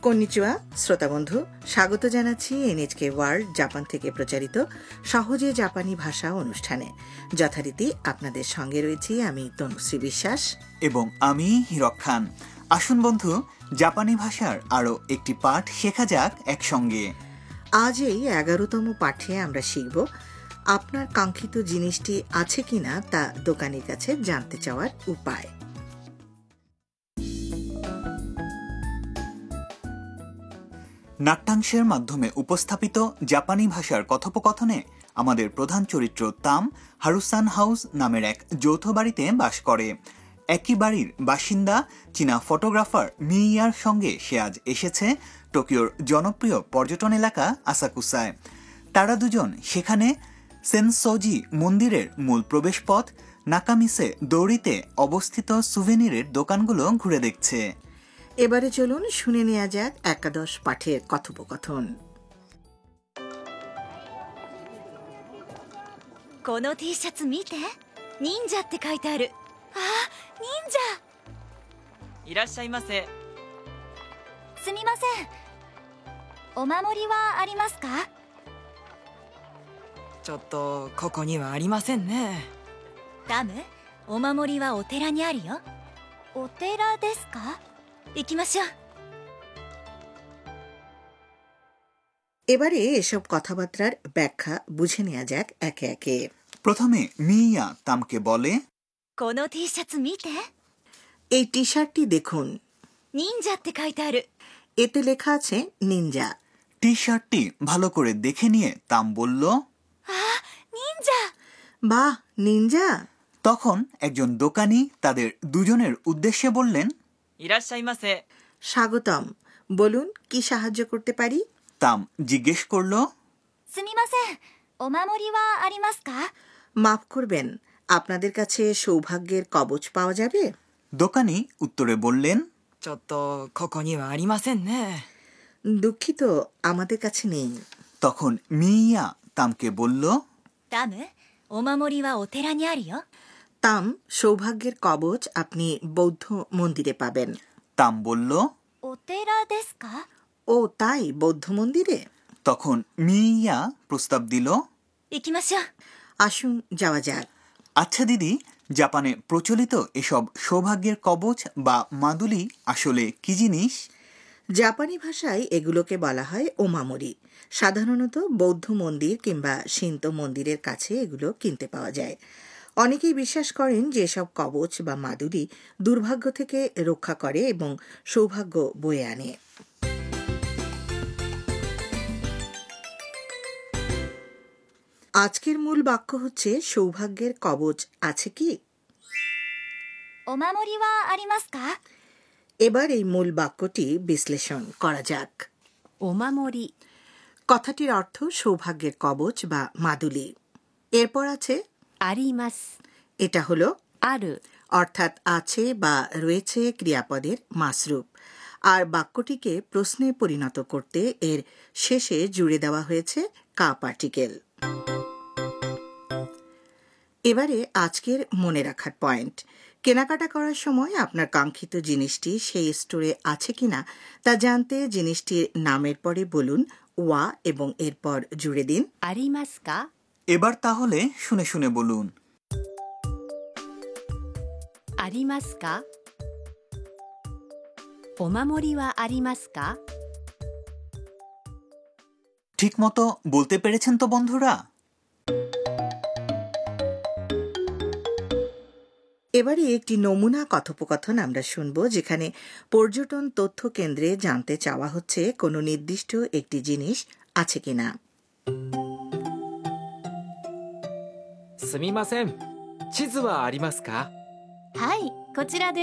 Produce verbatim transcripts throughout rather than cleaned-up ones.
Konnichiwa শ্রোতা বন্ধু, স্বাগত জানাচ্ছি এনএইচকে ওয়ার্ল্ড জাপান থেকে প্রচারিত সহজে জাপানি ভাষা অনুষ্ঠানে। যথারীতি আপনাদের সঙ্গে রয়েছি আমি তনুশ্রী বিশ্বাস এবং আমি হিরক খান। আসুন বন্ধু, জাপানি ভাষার আরও একটি পাঠ শেখা যাক একসঙ্গে। আজ এই এগারোতম পাঠে আমরা শিখব আপনার কাঙ্ক্ষিত জিনিসটি আছে কিনা তা দোকানের কাছে জানতে চাওয়ার উপায়। নাট্যাংশের মাধ্যমে উপস্থাপিত জাপানি ভাষার কথোপকথনে আমাদের প্রধান চরিত্র তাম হারুসান হাউস নামের এক যৌথ বাড়িতে বাস করে। একই বাড়ির বাসিন্দা চীনা ফটোগ্রাফার মিইয়ার সঙ্গে সে আজ এসেছে টোকিওর জনপ্রিয় পর্যটন এলাকা আসাকুসায়। তারা দুজন সেখানে সেনসোজি মন্দিরের মূল প্রবেশপথ নাকামিসে দৌড়িতে অবস্থিত সুভেনিরের দোকানগুলো ঘুরে দেখছে। এবারে চলুন শুনে নেওয়া যাক একাদশ পাঠের কথোপকথন। この T シャツ見て、忍者って書いてある。あ、忍者。 いらっしゃいませ。 すみません。お守りはありますか？ ちょっとここにはありませんね。 ダム、お守りはお寺にあるよ。お寺ですか？行きましょう。 এবারে এসব কথাবার্তার ব্যাখ্যা বুঝে নেওয়া যাক একে একে। প্রথমে মিইয়া তামকে বলে, この T シャツ見て。 এই টি শার্টটি দেখুন। 忍者って書いてある。 এতে লেখা আছে নিনজা। টি শার্টটি ভালো করে দেখে নিয়ে তাম বলল, あ、忍者。 বাহ, নিনজা। তখন একজন দোকানি তাদের দুজনের উদ্দেশ্যে বললেন, いらっしゃいませ。 স্বাগতম, বলুন কি সাহায্য করতে পারি। তাম জিজ্ঞেস করল, すみません。お守りはありますか？ মাফ করবেন, আপনাদের কাছে সৌভাগ্যের কবচ পাওয়া যাবে। দোকানি উত্তরে বললেন, ちょっとここにはありませんね。 দুঃখিত, আমাদের কাছে নেই। তখন মিইয়া তামকে বলল, ダム、お守りはお寺にあるよ。 তাম, সৌভাগ্যের কবচ আপনি বৌদ্ধ মন্দিরে পাবেন। তাম বলল, お寺ですか？ ও তাই, বৌদ্ধ মন্দিরে? তখন মিইয়া প্রস্তাব দিল, 行きましょう。 আসুন যাওয়া যাক। আচ্ছা দিদি, জাপানে প্রচলিত এসব সৌভাগ্যের কবচ বা মাদুলি আসলে কি জিনিস? জাপানি ভাষায় এগুলোকে বলা হয় ওমামরি। সাধারণত বৌদ্ধ মন্দির কিংবা শিন্তো মন্দিরের কাছে এগুলো কিনতে পাওয়া যায়। অনেকেই বিশ্বাস করেন যে এসব কবচ বা মাদুলি দুর্ভাগ্য থেকে রক্ষা করে এবং সৌভাগ্য বয়ে আনে। আজকের মূল বাক্য হচ্ছে সৌভাগ্যের কবচ আছে কি। お守りはありますか？ এবার এই মূল বাক্যটি বিশ্লেষণ করা যাক। お守り。 কথাটির অর্থ সৌভাগ্যের কবচ বা মাদুলি। এরপর আছে あります。 এটা হলো ある。 অর্থাৎ আছে বা রয়েছে ক্রিয়াপদের মাসরূপ। আর বাক্যটিকে প্রশ্নে পরিণত করতে এর শেষে জুড়ে দেওয়া হয়েছে কা পার্টিকেল। এবারে আজকের মনে রাখার পয়েন্ট। কেনাকাটা করার সময় আপনার কাঙ্ক্ষিত জিনিসটি সেই স্টোরে আছে কিনা তা জানতে জিনিসটির নামের পরে বলুন ওয়া এবং এরপর জুড়ে দিন ありますか？ এবার তাহলে শুনে শুনে বলুন। ありますか？お守りはありますか？ ঠিক মতো বলতে পেরেছেন তো বন্ধুরা? এবারে একটি নমুনা কথোপকথন আমরা শুনব, যেখানে পর্যটন তথ্য কেন্দ্রে জানতে চাওয়া হচ্ছে কোনো নির্দিষ্ট একটি জিনিস আছে কিনা। すみません。地図はありますか？ はい、こちらです。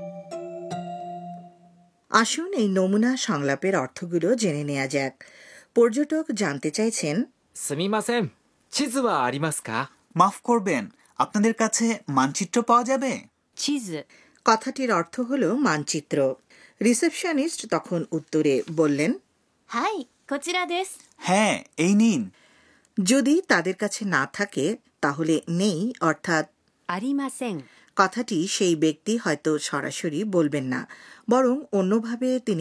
আসুন এই নমুনা সংলাপের অর্থগুলো জেনে নেওয়া যাক। পর্যটক জানতে চাইছেন, すみません。地図はありますか？ মাফ করবেন, আপনাদের কাছে মানচিত্র পাওয়া যাবে? 地図。 কথাটির অর্থ হলো মানচিত্র। রিসেপশনিস্ট তখন উত্তরে বললেন, はい、こちらです。 হ্যাঁ, এই নিন। যদি তাদের কাছে না থাকে তাহলে নেই, অর্থাৎ ありません。 কথাটি সেই ব্যক্তি হয়তো সরাসরি বলবেন না, বরং অন্যভাবে তিনি